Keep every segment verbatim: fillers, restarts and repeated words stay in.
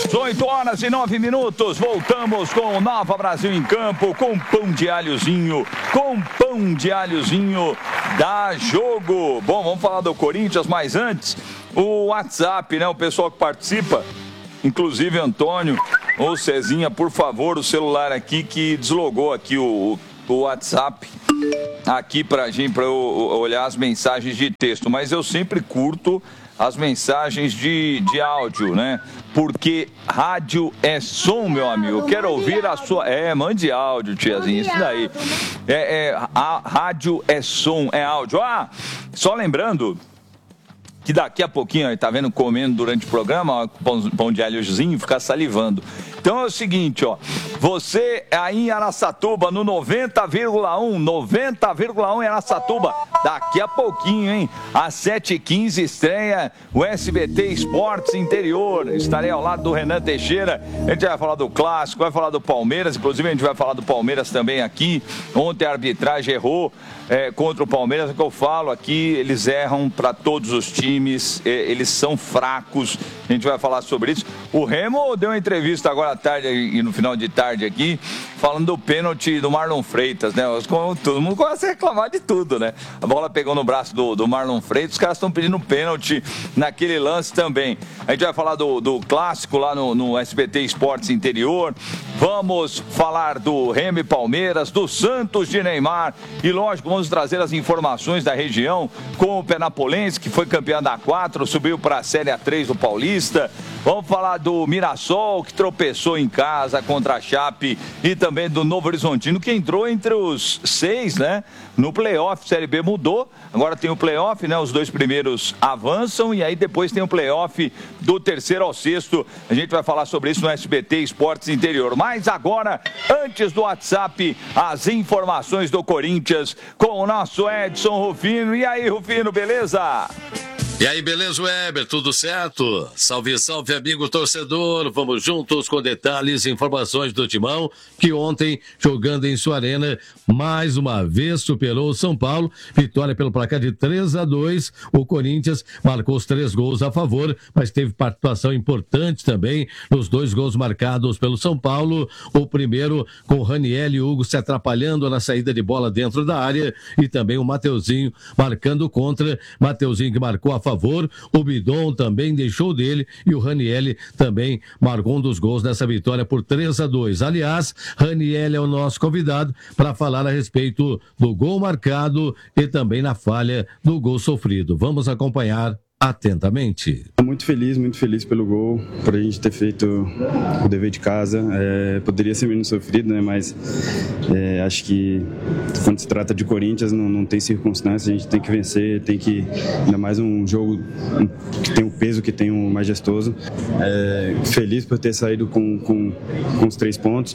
dezoito horas e nove minutos, voltamos com o Nova Brasil em Campo, com pão de alhozinho, com pão de alhozinho da Jogo. Bom, vamos falar do Corinthians, mas antes, o WhatsApp, né, o pessoal que participa, inclusive Antônio ou Cezinha, por favor, o celular aqui que deslogou aqui o, o WhatsApp, aqui pra gente, pra eu olhar as mensagens de texto, mas eu sempre curto as mensagens de, de áudio, né? Porque rádio é som, meu amigo. Eu quero ouvir a sua... É, mande áudio, tiazinha, isso daí. É, é, a rádio é som, é áudio. Ah, só lembrando que daqui a pouquinho, ó, tá vendo, comendo durante o programa, ó, pão, pão de alhozinho, ficar salivando. Então é o seguinte, ó, você aí em Araçatuba, no noventa vírgula um, noventa vírgula um em Araçatuba, daqui a pouquinho, hein, às sete e quinze estreia o S B T Esportes Interior, estarei ao lado do Renan Teixeira, a gente vai falar do Clássico, vai falar do Palmeiras, inclusive a gente vai falar do Palmeiras também aqui, ontem a arbitragem errou é, contra o Palmeiras, é o que eu falo aqui, eles erram para todos os times, é, eles são fracos, a gente vai falar sobre isso. O Remo deu uma entrevista agora à tarde e no final de tarde aqui, falando do pênalti do Marlon Freitas, né? Todo mundo começa a reclamar de tudo, né? A bola pegou no braço do, do Marlon Freitas, os caras estão pedindo pênalti naquele lance também. A gente vai falar do, do Clássico lá no, no S B T Esportes Interior, vamos falar do Remo e Palmeiras, do Santos de Neymar e, lógico, vamos trazer as informações da região com o Penapolense, que foi campeão da A quatro, subiu para a Série A três do Paulista. Vamos falar do Mirassol, que tropeçou em casa contra a Chape, e também do Novo Horizontino, que entrou entre os seis, né? No playoff, Série B mudou, agora tem o playoff, né? Os dois primeiros avançam e aí depois tem o playoff do terceiro ao sexto. A gente vai falar sobre isso no S B T Esportes Interior. Mas agora, antes do WhatsApp, as informações do Corinthians com o nosso Edson Rufino. E aí, Rufino, beleza? E aí, beleza, Weber? Tudo certo? Salve, salve, amigo torcedor. Vamos juntos com detalhes e informações do Timão, que ontem, jogando em sua arena, mais uma vez superou o São Paulo. Vitória pelo placar de três a dois. O Corinthians marcou os três gols a favor, mas teve participação importante também nos dois gols marcados pelo São Paulo. O primeiro com o Raniel e o Hugo se atrapalhando na saída de bola dentro da área, e também o Mateuzinho marcando contra. Mateuzinho que marcou a favor. favor, o Bidon também deixou dele e o Raniel também marcou um dos gols nessa vitória por três a dois. Aliás, Raniel é o nosso convidado para falar a respeito do gol marcado e também na falha do gol sofrido. Vamos acompanhar atentamente. Muito feliz, muito feliz pelo gol, por a gente ter feito o dever de casa. É, poderia ser menos sofrido, né? Mas é, acho que quando se trata de Corinthians não, não tem circunstância, a gente tem que vencer, tem que, ainda mais um jogo que tem o peso que tem um majestoso. É, feliz por ter saído com, com, com os três pontos.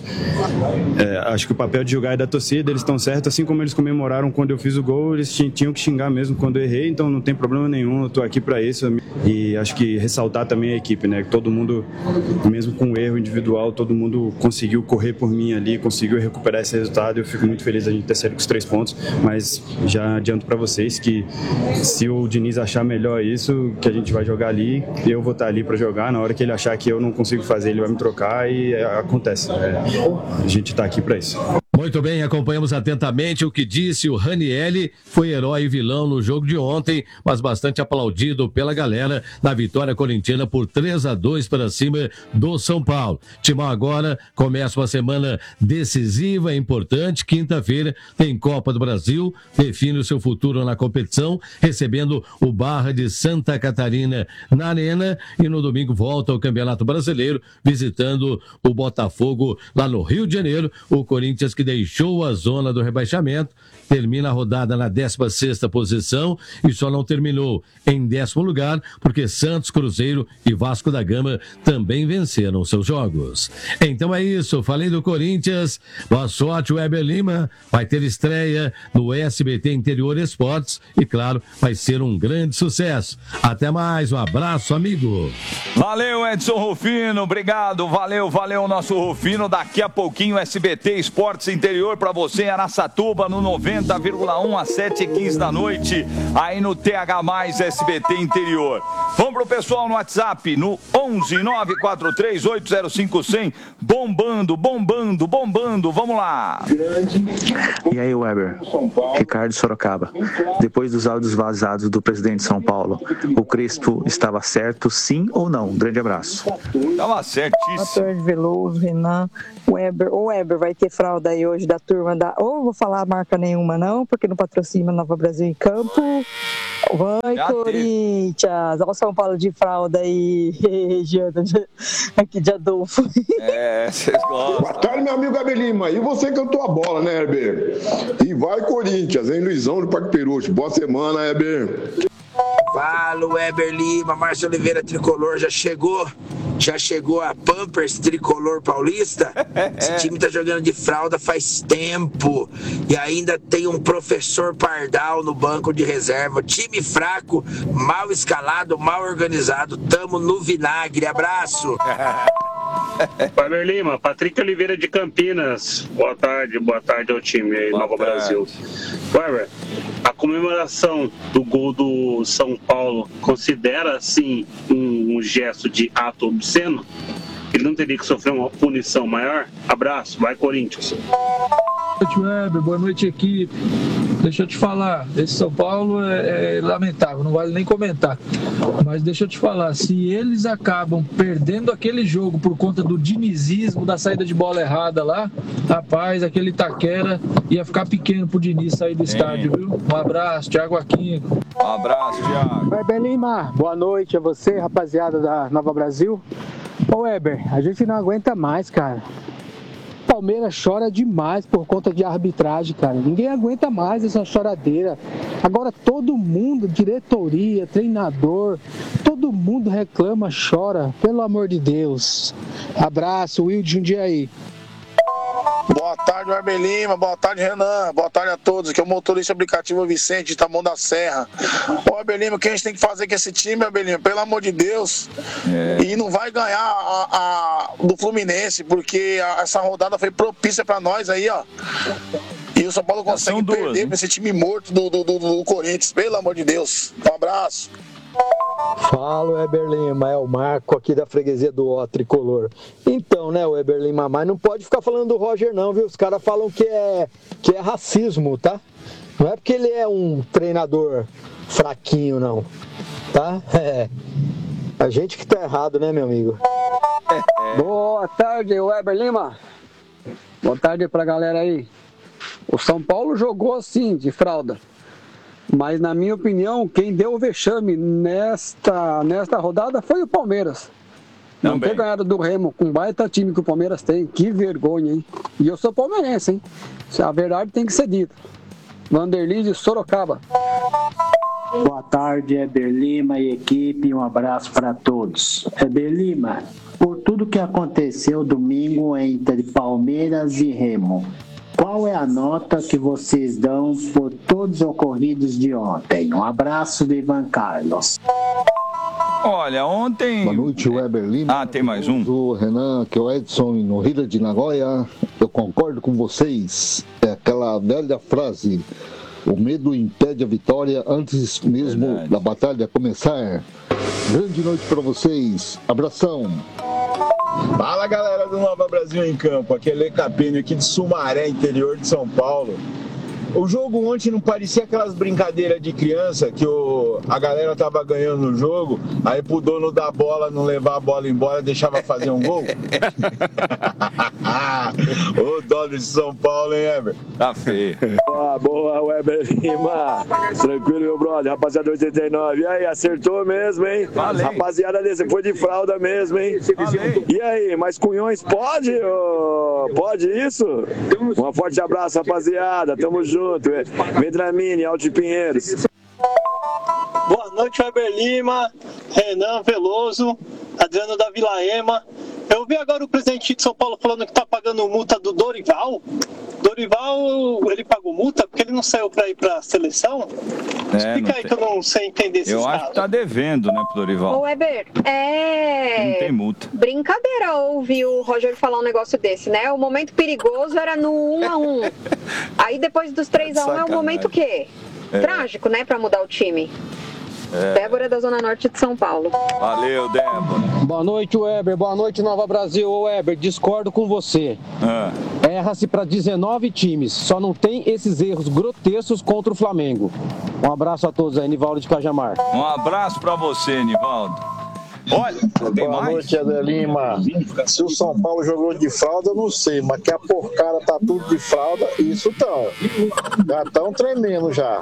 É, acho que o papel de jogar é da torcida, eles estão certos, assim como eles comemoraram quando eu fiz o gol, eles tinham que xingar mesmo quando eu errei, então não tem problema nenhum, eu tô aqui para isso. E acho que ressaltar também a equipe, né? Todo mundo, mesmo com um erro individual, todo mundo conseguiu correr por mim ali, conseguiu recuperar esse resultado. Eu fico muito feliz da gente ter saído com os três pontos, mas já adianto para vocês que se o Diniz achar melhor isso, que a gente vai jogar ali, eu vou estar ali para jogar. Na hora que ele achar que eu não consigo fazer, ele vai me trocar e acontece. É, a gente está aqui para isso. Muito bem, acompanhamos atentamente o que disse o Raniel. Foi herói e vilão no jogo de ontem, mas bastante aplaudido pela galera na vitória corintiana por três a dois para cima do São Paulo. Timão agora começa uma semana decisiva e importante. Quinta-feira tem Copa do Brasil, define o seu futuro na competição, recebendo o Barra de Santa Catarina na Arena, e no domingo volta ao Campeonato Brasileiro, visitando o Botafogo lá no Rio de Janeiro. O Corinthians, que deixou a zona do rebaixamento, termina a rodada na décima sexta posição e só não terminou em décimo lugar porque Santos, Cruzeiro e Vasco da Gama também venceram seus jogos. Então é isso, falei do Corinthians. Boa sorte, Weber Lima. Vai ter estreia no S B T Interior Esportes e, claro, vai ser um grande sucesso. Até mais, um abraço, amigo. Valeu, Edson Rufino, obrigado, valeu, valeu, nosso Rufino. Daqui a pouquinho, S B T Esportes interior para você em Araçatuba no noventa vírgula um às sete e quinze da noite, aí no T H mais S B T Interior. Vamos pro pessoal no WhatsApp, no onze nove quatro três oito zero cinco zero zero, bombando, bombando, bombando, vamos lá. E aí, Weber, Ricardo Sorocaba, depois dos áudios vazados do presidente de São Paulo, o Crespo estava certo, sim ou não? Um grande abraço. Estava certíssimo. Boa tarde, Veloso, Renan, Weber. O Weber vai ter fralda aí hoje da turma da... Ou vou falar marca nenhuma não, porque não patrocina Nova Brasil em Campo. Vai, já Corinthians. Olha o São Paulo de fralda aí, aqui de Adolfo. É, vocês gostam. Boa tarde, meu amigo Gabi Lima. E você cantou a bola, né, Heber? E vai, Corinthians, hein, Luizão do Parque Peruche. Boa semana, Heber. Fala, Weber Lima, Márcio Oliveira Tricolor, já chegou? Já chegou a Pampers Tricolor Paulista? Esse time tá jogando de fralda faz tempo. E ainda tem um professor Pardal no banco de reserva. Time fraco, mal escalado, mal organizado. Tamo no vinagre. Abraço. Weber Lima, Patrick Oliveira de Campinas. Boa tarde, boa tarde ao time aí, Nova Brasil. Weber, a comemoração do gol do São Paulo considera, assim, um, um gesto de ato obsceno? Ele não teria que sofrer uma punição maior? Abraço, vai Corinthians. Boa noite, Weber, boa noite, equipe. Deixa eu te falar, esse São Paulo é, é lamentável, não vale nem comentar. Mas deixa eu te falar, se eles acabam perdendo aquele jogo por conta do dinizismo, da saída de bola errada lá, rapaz, aquele Itaquera ia ficar pequeno pro Diniz sair do é. estádio, viu? Um abraço, Thiago Aquino. Um abraço, Thiago. Weber Lima, boa noite a você, rapaziada da Nova Brasil. Ô Weber, a gente não aguenta mais, cara. Palmeiras chora demais por conta de arbitragem, cara. Ninguém aguenta mais essa choradeira. Agora todo mundo, diretoria, treinador, todo mundo reclama, chora. Pelo amor de Deus. Abraço, Will de Jundiaí. Boa tarde, Weber Lima. Boa tarde, Renan. Boa tarde a todos. Aqui é o motorista aplicativo Vicente de Taboão da Serra. Ô, Weber Lima, o que a gente tem que fazer com esse time, Weber Lima? Pelo amor de Deus. É. E não vai ganhar a, a, do Fluminense, porque a, essa rodada foi propícia pra nós aí, ó. E o São Paulo consegue duas, perder hein? pra esse time morto do, do, do, do Corinthians. Pelo amor de Deus. Um abraço. Fala, Weber Lima, é o Marco aqui da freguesia do O Tricolor. Então, né, Weber Lima, mas não pode ficar falando do Roger não, viu? Os caras falam que é, que é racismo, tá? Não é porque ele é um treinador fraquinho, não, tá? É, a gente que tá errado, né, meu amigo? Boa tarde, Weber Lima. Boa tarde pra galera aí. O São Paulo jogou assim, de fralda. Mas, na minha opinião, quem deu o vexame nesta, nesta rodada foi o Palmeiras. Não, Não ter ganhado do Remo com o baita time que o Palmeiras tem. Que vergonha, hein? E eu sou palmeirense, hein? A verdade tem que ser dita. Vanderlei de Sorocaba. Boa tarde, Weber Lima e equipe. Um abraço para todos. Weber Lima, por tudo que aconteceu domingo entre Palmeiras e Remo, qual é a nota que vocês dão por todos os ocorridos de ontem? Um abraço do Ivan Carlos. Olha, ontem... Boa noite, Weber Lima. Ah, tem mais um. O Renan, que é o Edson no Rio de Nagoya. Eu concordo com vocês. É aquela velha frase: o medo impede a vitória antes mesmo Verdade. da batalha começar. Grande noite para vocês. Abração. Fala, galera do Nova Brasil em Campo, aqui é Lê Capini, aqui de Sumaré, interior de São Paulo. O jogo ontem não parecia aquelas brincadeiras de criança que o, a galera tava ganhando no jogo, aí pro dono da bola não levar a bola embora, deixava fazer um gol? Ô, dono de São Paulo, hein, Weber? Tá feio. Boa, boa, Weber Lima. Tranquilo, meu brother. Rapaziada oitenta e nove. E aí, acertou mesmo, hein? Valeu. Rapaziada desse foi de fralda mesmo, hein? Valeu. E aí, mas Cunhões pode? Oh, pode isso? Um forte abraço, rapaziada. Tamo junto. Vendramini, Alto Pinheiros. Boa noite, Weber Lima, Renan Veloso, Adriano da Vila Ema. Eu vi agora o presidente de São Paulo falando que tá pagando multa do Dorival. Dorival, ele pagou multa porque ele não saiu para ir para a seleção? É, Explica aí tem... que eu não sei entender esses Eu casos. acho que tá devendo, né, pro Dorival. Ô, Weber, é... Não tem multa. Brincadeira ouvir o Roger falar um negócio desse, né? O momento perigoso era no um a um. Aí depois dos três a um é o momento o quê? É. Trágico, né, para mudar o time. É. Débora da Zona Norte de São Paulo. Valeu, Débora. Boa noite, Weber. Boa noite, Nova Brasil. Ô, Weber, discordo com você. Ah. Erra-se para dezenove times. Só não tem esses erros grotescos contra o Flamengo. Um abraço a todos aí, Nivaldo de Cajamar. Um abraço para você, Nivaldo. Olha, tem Boa mais? noite, Eder Lima. Se o São Paulo jogou de fralda, eu não sei, mas que a porcara tá tudo de fralda, isso tão. Já estão tremendo já.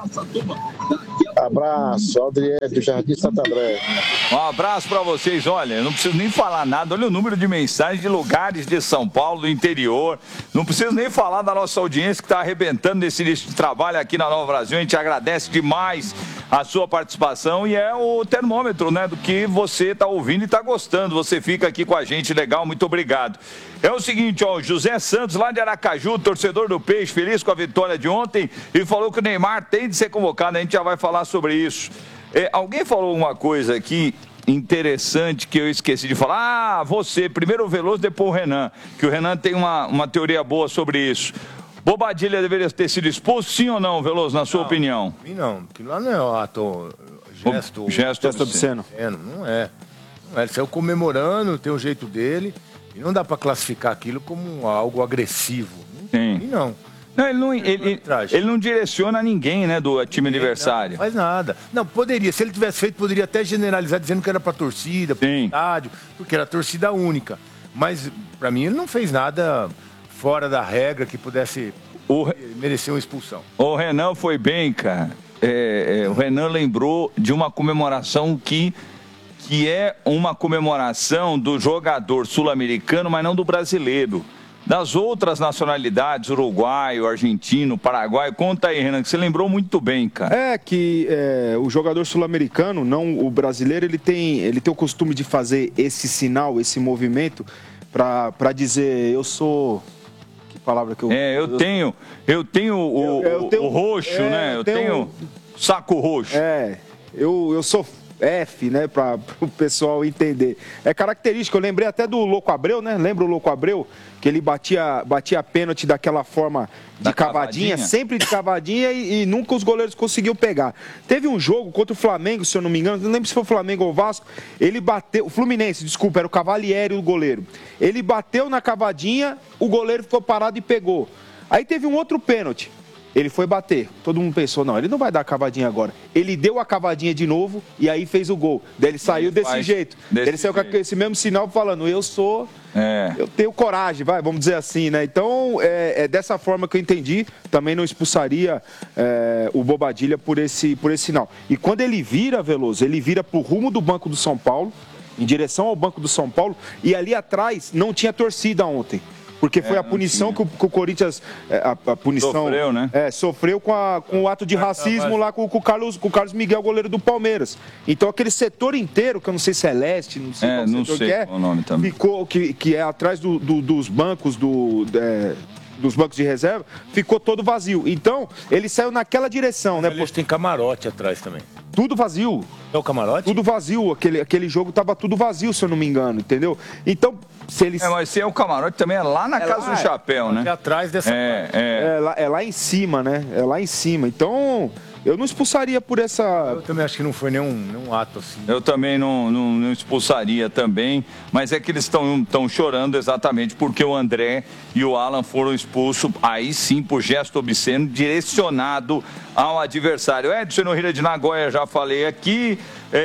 Abraço, Adriel do Jardim Santo André. Um abraço para vocês. Olha, eu não preciso nem falar nada. Olha o número de mensagens de lugares de São Paulo, do interior. Não preciso nem falar da nossa audiência que está arrebentando nesse início de trabalho aqui na Nova Brasil. A gente agradece demais a sua participação e é o termômetro, né, do que você está ouvindo e está gostando. Você fica aqui com a gente, legal, muito obrigado. É o seguinte, ó, o José Santos, lá de Aracaju, torcedor do Peixe, feliz com a vitória de ontem e falou que o Neymar tem de ser convocado. A gente já vai falar sobre isso. É, alguém falou uma coisa aqui interessante que eu esqueci de falar. Ah, você, primeiro o Veloso, depois o Renan, que o Renan tem uma, uma teoria boa sobre isso. Bobadilha deveria ter sido expulso, sim ou não, Veloso, na sua não, opinião? Não, porque lá não é um ato, gesto, o, gesto, gesto obsceno. obsceno. Não é. Não é. Ele saiu comemorando, tem o jeito dele, e não dá para classificar aquilo como algo agressivo. Sim. E não. Não, ele não, ele, ele, ele não direciona ninguém, né, do time ninguém, adversário. Não, não faz nada. Não, poderia, se ele tivesse feito, poderia até generalizar dizendo que era para torcida, para estádio, porque era torcida única. Mas, para mim, ele não fez nada fora da regra que pudesse o... merecer uma expulsão. O Renan foi bem, cara. É, é, o Renan lembrou de uma comemoração que, que é uma comemoração do jogador sul-americano, mas não do brasileiro. Das outras nacionalidades, uruguaio, argentino, paraguaio. Conta aí, Renan, que você lembrou muito bem, cara. É que é, o jogador sul-americano, não o brasileiro, ele tem, ele tem o costume de fazer esse sinal, esse movimento, para dizer, eu sou... Que palavra que eu... É, eu, eu tenho, eu tenho o, eu, eu tenho, o roxo, é, né? Eu tenho, tenho saco roxo. É, eu, eu sou... F, né, para o pessoal entender. É característico, eu lembrei até do Louco Abreu, né? Lembra o Louco Abreu? Que ele batia, batia pênalti daquela forma de da cavadinha, cavadinha, sempre de cavadinha e, e nunca os goleiros conseguiam pegar. Teve um jogo contra o Flamengo, se eu não me engano, não lembro se foi o Flamengo ou o Vasco, ele bateu, o Fluminense, desculpa, era o Cavalieri o goleiro. Ele bateu na cavadinha, o goleiro ficou parado e pegou. Aí teve um outro pênalti. Ele foi bater. Todo mundo pensou, não, ele não vai dar a cavadinha agora. Ele deu a cavadinha de novo e aí fez o gol. Daí ele saiu ele desse jeito. Desse ele saiu jeito. Com esse mesmo sinal falando, eu sou... É. Eu tenho coragem, vai, vamos dizer assim, né? Então, é, é dessa forma que eu entendi. Também não expulsaria é, o Bobadilha por esse, por esse sinal. E quando ele vira, Veloso, ele vira pro rumo do Banco do São Paulo, em direção ao Banco do São Paulo, e ali atrás não tinha torcida ontem. Porque foi é, a punição que o, que o Corinthians... A, a punição, sofreu, né? É, sofreu com, a, com o ato de racismo lá com, com, o Carlos, com o Carlos Miguel, goleiro do Palmeiras. Então aquele setor inteiro, que eu não sei se é leste, não sei é, qual não setor sei que é, o nome também. Ficou, que, que é atrás do, do, dos bancos do... É, dos bancos de reserva, ficou todo vazio. Então, ele saiu naquela direção, né? Eles têm camarote atrás também. Tudo vazio. É o camarote? Tudo vazio. Aquele, aquele jogo tava tudo vazio, se eu não me engano, entendeu? Então, se eles... É, mas se é o camarote também é lá na é Casa lá, do Chapéu, né? É atrás dessa... É, é. É, lá, é lá em cima, né? É lá em cima. Então... Eu não expulsaria por essa... Eu também acho que não foi nenhum, nenhum ato assim. Eu também não, não, não expulsaria também, mas é que eles estão chorando exatamente porque o André e o Alan foram expulsos, aí sim, por gesto obsceno, direcionado ao adversário. Edson Nohira de Nagoya, já falei aqui,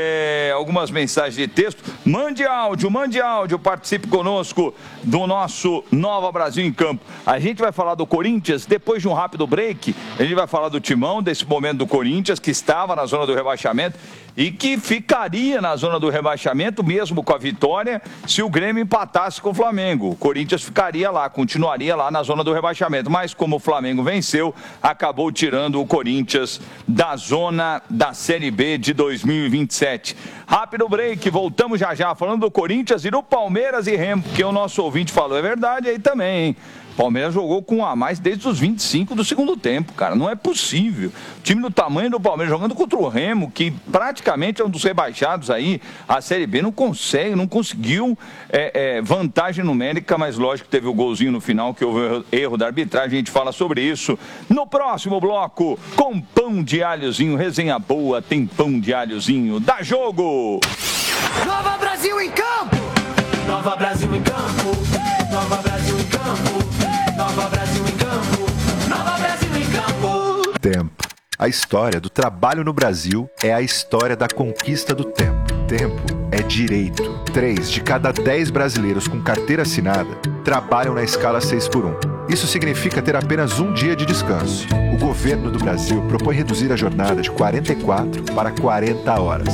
é, algumas mensagens de texto. Mande áudio, mande áudio, participe conosco do nosso Nova Brasil em Campo. A gente vai falar do Corinthians, depois de um rápido break, a gente vai falar do Timão, desse momento do Corinthians, que estava na zona do rebaixamento. e que ficaria na zona do rebaixamento, mesmo com a vitória, se o Grêmio empatasse com o Flamengo. O Corinthians ficaria lá, continuaria lá na zona do rebaixamento, mas como o Flamengo venceu, acabou tirando o Corinthians da zona da Série B de dois mil e vinte e sete. Rápido break, voltamos já já, falando do Corinthians e do Palmeiras e Remo, porque o nosso ouvinte falou, é verdade aí também, hein? Palmeiras jogou com um a mais desde os vinte e cinco do segundo tempo, cara. Não é possível. O time do tamanho do Palmeiras jogando contra o Remo, que praticamente é um dos rebaixados aí, a Série B não consegue, não conseguiu é, é, vantagem numérica, mas lógico que teve o golzinho no final, que houve erro da arbitragem. A gente fala sobre isso no próximo bloco, com pão de alhozinho. Resenha boa, tem pão de alhozinho. Dá jogo! Nova Brasil em campo! Nova Brasil em campo! Nova Brasil em campo! Nova Brasil em campo, Nova Brasil em campo. Tempo. A história do trabalho no Brasil é a história da conquista do tempo. Tempo é direito. Três de cada dez brasileiros com carteira assinada trabalham na escala seis por um. Isso significa ter apenas um dia de descanso. O governo do Brasil propõe reduzir a jornada de quarenta e quatro para quarenta horas.